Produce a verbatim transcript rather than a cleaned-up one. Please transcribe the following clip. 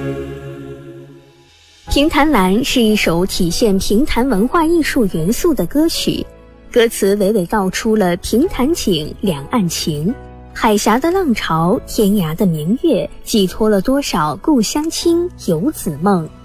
评弹蓝是一首体现评弹文化艺术元素的歌曲，歌词娓娓道出了评弹景、两岸情，海峡的浪潮，天涯的明月，寄托了多少故乡亲游子梦。